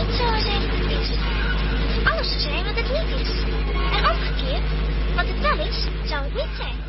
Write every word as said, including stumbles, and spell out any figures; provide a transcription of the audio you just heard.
het zou zijn wat het is. Of alles zou zijn wat het niet is. En omgekeerd, wat het wel is, zou het niet zijn.